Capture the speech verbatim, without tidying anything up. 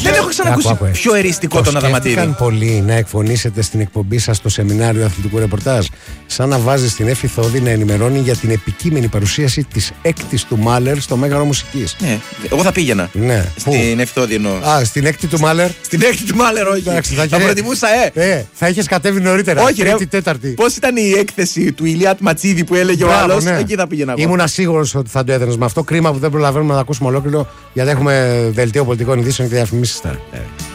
Δεν έχω ξανακούσει άκου, πιο εριστικό το Αδαμαντίδη. Σκέφτηκαν πολύ να εκφωνήσετε στην εκπομπή σας το σεμινάριο αθλητικού ρεπορτάζ. Σαν να βάζει την Εύη Θόδη να ενημερώνει για την επικείμενη παρουσίαση της έκτης του Μάλερ στο Μέγαρο Μουσικής. Ναι, εγώ θα πήγαινα. Ναι. Στην Εύη Θόδη εννοώ. Α, στην έκτη του Μάλερ. Στην έκτη του Μάλερ, όχι. Εντάξει, θα θα προτιμούσα, ε. ε. Θα είχε κατέβει νωρίτερα. Όχι, ρε. Τέταρτη. Πώς ήταν η έκθεση του Ηλιάτ Ματσίδη που έλεγε ο άλλος. Ναι. Εκεί θα πήγαινα. Ήμουνα σίγουρος ότι θα το έδαινες με αυτό. Κρίμα που δεν προλαβαίνουμε να ακούσουμε ολόκληρο γιατί έχουμε δελτίο πολιτικών ειδήσεων και διαφημίσεις.